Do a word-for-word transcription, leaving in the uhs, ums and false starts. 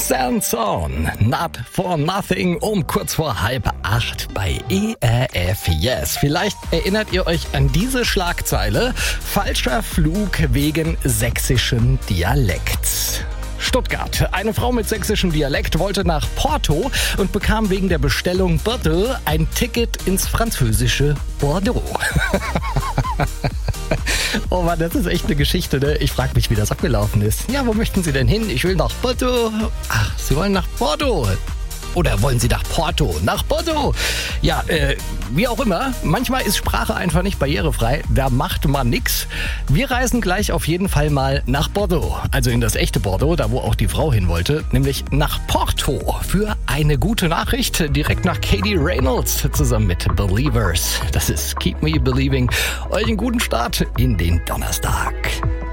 Sanson, Not for Nothing, um kurz vor halb acht bei E R F Yes. Vielleicht erinnert ihr euch an diese Schlagzeile: falscher Flug wegen sächsischen Dialekts. Stuttgart. Eine Frau mit sächsischem Dialekt wollte nach Porto und bekam wegen der Bestellung Bordeaux ein Ticket ins französische Bordeaux. Oh Mann, das ist echt eine Geschichte, ne? Ich frage mich, wie das abgelaufen ist. Ja, wo möchten Sie denn hin? Ich will nach Bordeaux. Ach, Sie wollen nach Bordeaux. Oder wollen Sie nach Porto? Nach Bordeaux? Ja, äh, wie auch immer. Manchmal ist Sprache einfach nicht barrierefrei. Da macht man nix. Wir reisen gleich auf jeden Fall mal nach Bordeaux. Also in das echte Bordeaux, da wo auch die Frau hin wollte. Nämlich nach Porto. Für eine gute Nachricht direkt nach Katie Reynolds zusammen mit Believers. Das ist Keep Me Believing. Euch einen guten Start in den Donnerstag.